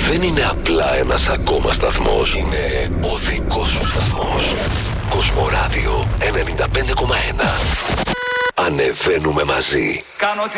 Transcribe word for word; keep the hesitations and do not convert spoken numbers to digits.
δεν είναι απλά ένας ακόμα σταθμός. Είναι ο δικός σου σταθμός. Κοσμοράδιο ενενήντα πέντε κόμμα ένα. Ανεβαίνουμε μαζί. Κάνω